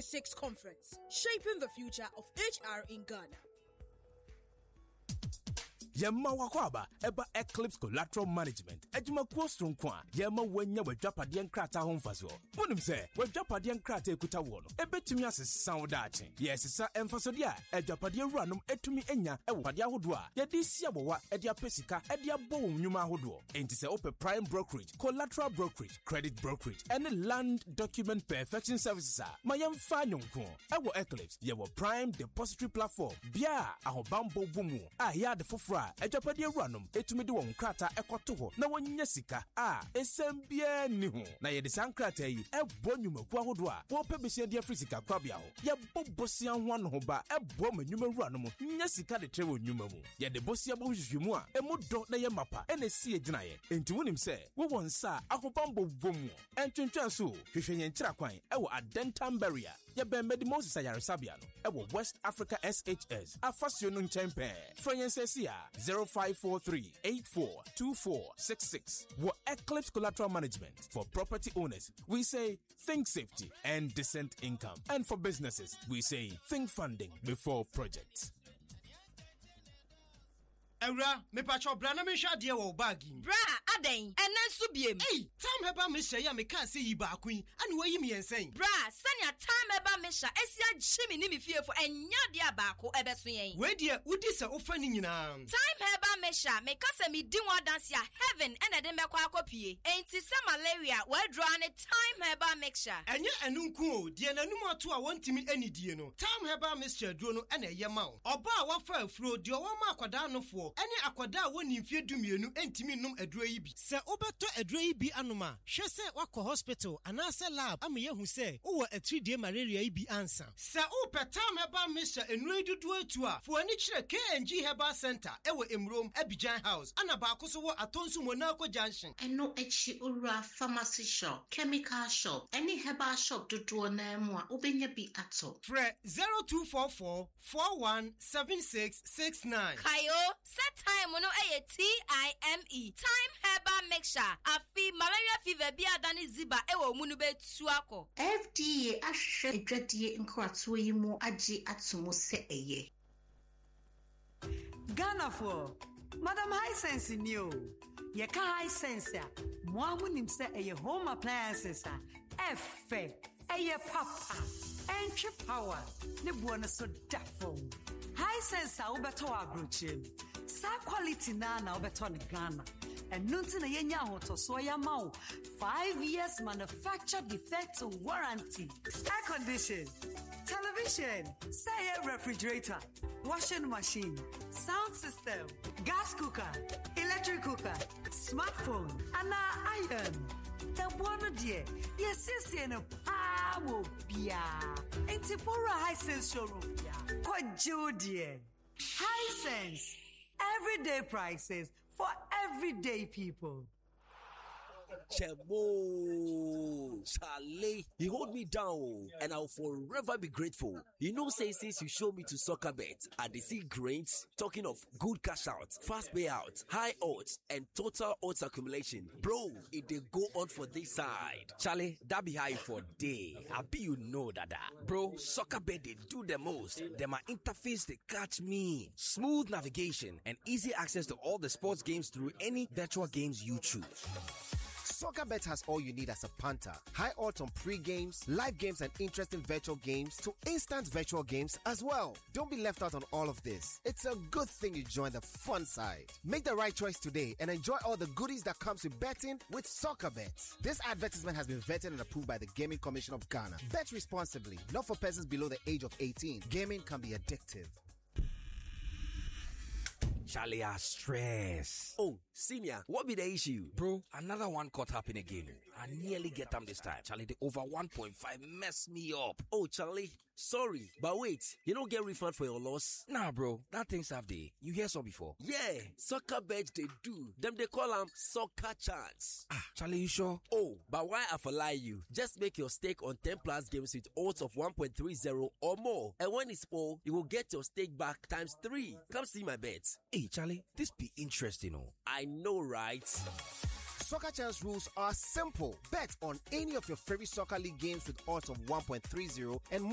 2026 conference, shaping the future of HR in Ghana. Yemma wakwaba eba Eclipse Collateral Management ejuma kwostron kwa yemma wanya wadwapade nkrata ho mfaso wonim se wadwapade nkrata ekuta wo no ebetumi asesa wodache yesesa emfasode a adwapade wuranom etumi enya ewo pade ahodo a yede sia bowa ede apesika ede abo nwuma ahodo enti se ope prime brokerage, collateral brokerage, credit brokerage and land document perfection services a mayemfa nyonko ewo Eclipse yewo prime depository platform bia ahobambo bumu a ya de foforo adwapade wuranom etumi de won krata ekoto ho na wonya sika esambia ni ho na yede sankrata yi ebo nyumaku ahodo a wo pe besia de afrisika kwabia ho ye bobosia ho no ho ba ebo manyuma wuranom nya sika de trewo nyuma mu yede bosia bo hwehwemu a emudo na ye mapa ene sie ginaye enti wonim se wo wonsa ahobambo bomu entwentwa so hwehwenye nkyira kwan ewo adentam barrier ye ben medi Moses ayaresabia no ewo West Africa SHS afasio no nchempe frenyensesia 0543842466. What Eclipse Collateral Management for property owners, we say think safety and decent income, and for businesses, we say think funding before projects. Era, me pacho brana me shade wo bagi. Bra, aden, enen subiem. Hey, time heba me share ya me kan say yi ba kun, anu wayi me ensen. Bra, sanya time heba me sha esia chimi ni me fiefo enya dia baako ebeso yen. We dia udi se ofa ni nyina. Time heba me sha me kasa me di one dance ya heaven ene de mekwa akopie. Enti se malaria we draw ne time heba mixture. Enya enu nku o, die nanum ato a wontimi anidie no. Time heba mixture duro no ene ye ma o. Oba a wafa afuro de o ma akwada nofo. Ene akwada woni mfie dumienu entimi num aduro yi bi. Se obeto aduro yi bi anoma, hwe se wakọ hospital anase lab am ye hu se wo a 3D malaria yi bi ansa. Se o petam heba mixture enuro dudu atu a, fo ani kire KNG Herbal Center ewo Emrom Abidjan House. Ana ba akoso wo atonsu Monaco Junction. Eno echi ura pharmacy shop, chemical shop, any herbal shop dudu na mu a obenya bi ato. Fre 0244 417669. Kayo set time no TIME time herbal mixture afi malaria fever bi adani ziba ewo munu betu akọ. FDA ahwe edwadie nkrato yi mu agi atomo se eye. Ghana for Madam High Sense new. Ye ka High Sense a mo amunim se eye home appliances a efe eye papa entry power ne buona so dafo. High Sense a ubeto agrochim. Sa quality na ubeto ne Ghana. And nunti na yenya hoto so ya mau 5 years manufacture defect warranty. Air condition, television, say refrigerator, washing machine, sound system, gas cooker, electric cooker, smartphone, and iron. The one dear, yes, no power bia. Intipura High Sense showroom bia. Kwa dear. High Sense, everyday prices for everyday people. Chemo, Charlie, you hold me down, and I'll forever be grateful. You know, say since you showed me to soccer bet, I dey see grains. Talking of good cash out, fast payout, high odds, and total odds accumulation, bro. It dey go on for this side, Charlie. That be high for day. I be you know that, bro. Soccer bet they do the most. Them my interface they catch me. Smooth navigation and easy access to all the sports games through any virtual games you choose. SoccerBet has all you need as a punter. High odds on pre-games, live games and interesting virtual games to instant virtual games as well. Don't be left out on all of this. It's a good thing you join the fun side. Make the right choice today and enjoy all the goodies that comes with betting with SoccerBet. This advertisement has been vetted and approved by the Gaming Commission of Ghana. Bet responsibly, not for persons below the age of 18. Gaming can be addictive. Charlie, I stress. Oh, senior, what be the issue? Bro, another one caught up in again. I nearly get them this time. Charlie, the over 1.5 messed me up. Oh, Charlie, sorry. But wait, you don't get refund for your loss? Nah, bro, that thing's half day. You hear so before? Yeah, soccer bet they do. Them they call them soccer chance. Ah, Charlie, you sure? Oh, but why I for lie you? Just make your stake on 10 plus games with odds of 1.30 or more. And when it's full, you will get your stake back times 3. Come see my bets. Hey, Charlie, this be interesting, oh. I know, right? Soccer Chance rules are simple. Bet on any of your favorite soccer league games with odds of 1.30 and more.